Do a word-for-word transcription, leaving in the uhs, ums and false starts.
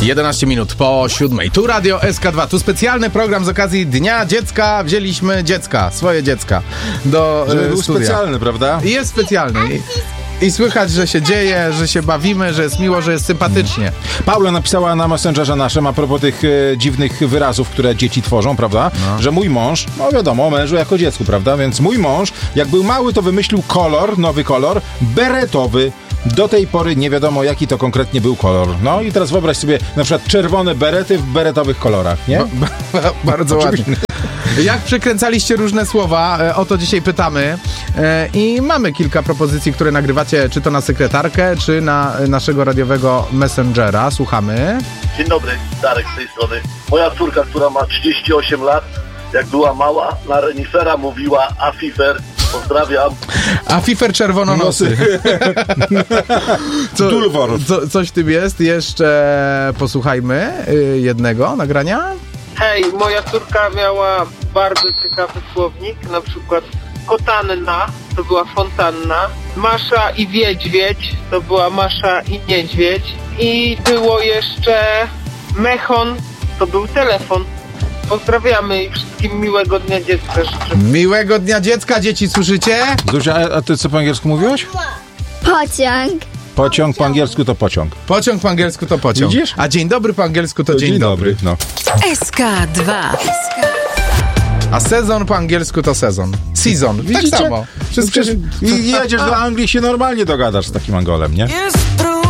jedenaście minut po siódmej. Tu Radio S K dwa. Tu specjalny program z okazji Dnia Dziecka. Wzięliśmy dziecka, swoje dziecka do Żeby e, był studia. specjalny, prawda? I jest specjalny. I, I słychać, że się dzieje, że się bawimy, że jest miło, że jest sympatycznie. Paula napisała na Messengerze naszym a propos tych e, dziwnych wyrazów, które dzieci tworzą, prawda? No. Że mój mąż, no wiadomo, o mężu jako dziecku, prawda? Więc mój mąż, jak był mały, to wymyślił kolor, nowy kolor, beretowy. Do tej pory nie wiadomo, jaki to konkretnie był kolor. No i teraz wyobraź sobie na przykład czerwone berety w beretowych kolorach, nie? Ba, ba, bardzo ładnie. Jak przekręcaliście różne słowa, e, o to dzisiaj pytamy. E, I mamy kilka propozycji, które nagrywacie, czy to na sekretarkę, czy na e, naszego radiowego Messengera. Słuchamy. Dzień dobry, Darek z tej strony. Moja córka, która ma trzydzieści osiem lat, jak była mała, na renifera mówiła Afifer. Pozdrawiam. Afifer czerwononosy. Co, Dulwor. co, coś w tym jest. Jeszcze posłuchajmy y, jednego nagrania. Hej, moja córka miała bardzo ciekawy słownik, na przykład kotanna to była fontanna, Masza i Wiedźwiedź to była Masza i Niedźwiedź i było jeszcze mechon, to był telefon. Pozdrawiamy i wszystkim miłego Dnia Dziecka życzę. Miłego Dnia Dziecka, dzieci, słyszycie? Zuzia, a, a ty co po angielsku mówiłaś? Pociąg. Pociąg po angielsku to pociąg. Pociąg po angielsku to pociąg. Widzisz? A dzień dobry po angielsku to, to dzień, dzień dobry. dobry. No. S K dwa. A sezon po angielsku to sezon. Season. Widzicie? Tak samo. Wszystko, i jedziesz do Anglii, się normalnie dogadasz z takim Angolem, nie?